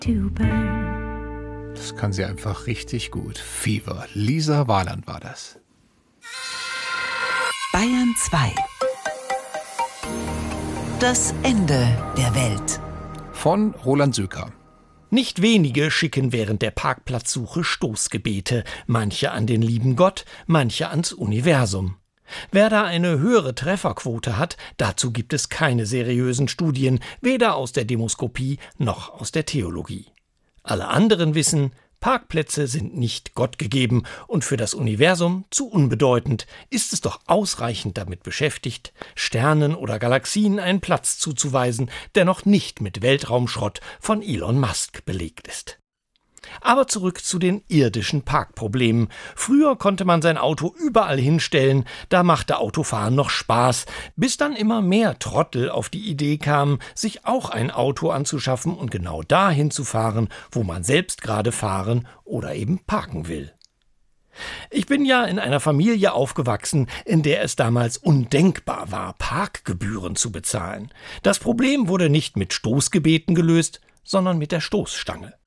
to burn. Das kann sie einfach richtig gut. Fever. Lisa Warland war das. Bayern 2. Das Ende der Welt. Von Roland Söker. Nicht wenige schicken während der Parkplatzsuche Stoßgebete, manche an den lieben Gott, manche ans Universum. Wer da eine höhere Trefferquote hat, dazu gibt es keine seriösen Studien, weder aus der Demoskopie noch aus der Theologie. Alle anderen wissen, Parkplätze sind nicht Gott gegeben und für das Universum zu unbedeutend, ist es doch ausreichend damit beschäftigt, Sternen oder Galaxien einen Platz zuzuweisen, der noch nicht mit Weltraumschrott von Elon Musk belegt ist. Aber zurück zu den irdischen Parkproblemen. Früher konnte man sein Auto überall hinstellen, da machte Autofahren noch Spaß, bis dann immer mehr Trottel auf die Idee kamen, sich auch ein Auto anzuschaffen und genau dahin zu fahren, wo man selbst gerade fahren oder eben parken will. Ich bin ja in einer Familie aufgewachsen, in der es damals undenkbar war, Parkgebühren zu bezahlen. Das Problem wurde nicht mit Stoßgebeten gelöst, sondern mit der Stoßstange.